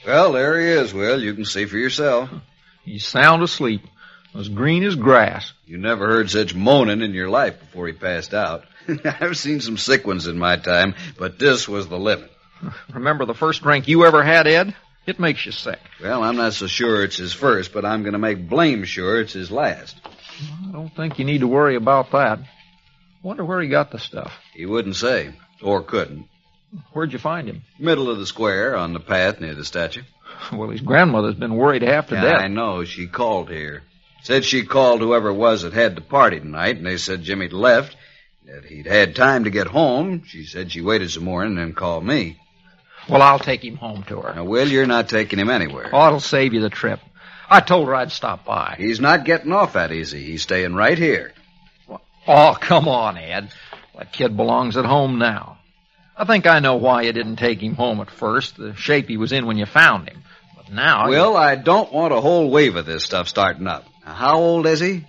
Well, there he is, Will. You can see for yourself. He's sound asleep, as green as grass. You never heard such moaning in your life before he passed out. I've seen some sick ones in my time, but this was the limit. Remember the first drink you ever had, Ed? It makes you sick. Well, I'm not so sure it's his first, but I'm going to make blame sure it's his last. I don't think you need to worry about that. Wonder where he got the stuff. He wouldn't say, or couldn't. Where'd you find him? Middle of the square, on the path near the statue. Well, his grandmother's been worried half to death. I know. She called here. Said she called whoever it was that had the party tonight, and they said Jimmy'd left, that he'd had time to get home. She said she waited some more and then called me. Well, I'll take him home to her. Now, Will, you're not taking him anywhere. Oh, it'll save you the trip. I told her I'd stop by. He's not getting off that easy. He's staying right here. Oh, come on, Ed. That kid belongs at home now. I think I know why you didn't take him home at first, the shape he was in when you found him. But now... Will, I don't want a whole wave of this stuff starting up. Now, how old is he?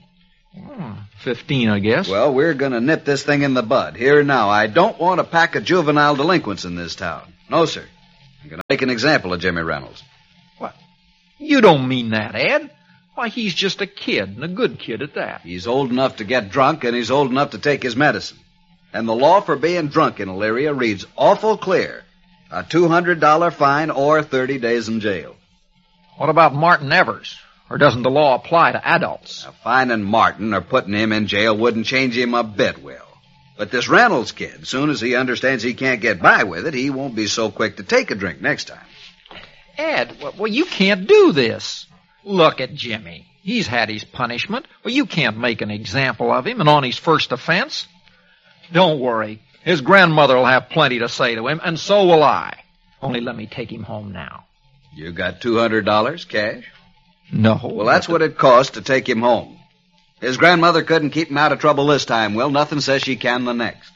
15, I guess. Well, we're going to nip this thing in the bud. Here and now. I don't want a pack of juvenile delinquents in this town. No, sir. I'm going to make an example of Jimmy Reynolds. What? You don't mean that, Ed. Why, he's just a kid, and a good kid at that. He's old enough to get drunk, and he's old enough to take his medicine. And the law for being drunk in Elyria reads awful clear. A $200 fine or 30 days in jail. What about Martin Evers? Or doesn't the law apply to adults? Now, fining Martin or putting him in jail wouldn't change him a bit, Will. But this Reynolds kid, as soon as he understands he can't get by with it, he won't be so quick to take a drink next time. Ed, well, you can't do this. Look at Jimmy. He's had his punishment. Well, you can't make an example of him and on his first offense. Don't worry. His grandmother will have plenty to say to him, and so will I. Only let me take him home now. You got $200 cash? No. Well, that's what it costs to take him home. His grandmother couldn't keep him out of trouble this time, Will. Nothing says she can the next.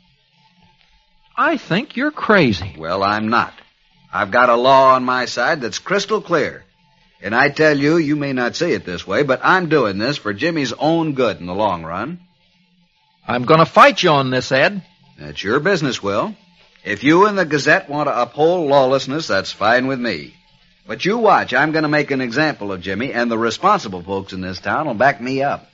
I think you're crazy. Well, I'm not. I've got a law on my side that's crystal clear. And I tell you, you may not see it this way, but I'm doing this for Jimmy's own good in the long run. I'm going to fight you on this, Ed. That's your business, Will. If you and the Gazette want to uphold lawlessness, that's fine with me. But you watch, I'm going to make an example of Jimmy, and the responsible folks in this town will back me up.